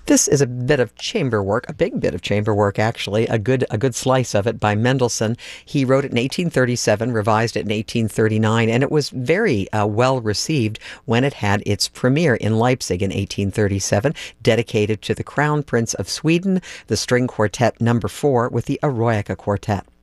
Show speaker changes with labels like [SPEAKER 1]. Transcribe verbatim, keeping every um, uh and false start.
[SPEAKER 1] This is a bit of chamber work, a big bit of chamber work, actually, a good a good slice of it by Mendelssohn. He wrote it in eighteen thirty-seven, revised it in eighteen thirty-nine, and it was very uh, well received when it had its premiere in Leipzig in eighteen thirty-seven, dedicated to the Crown Prince of Sweden, the String Quartet number four with the Eroica Quartet.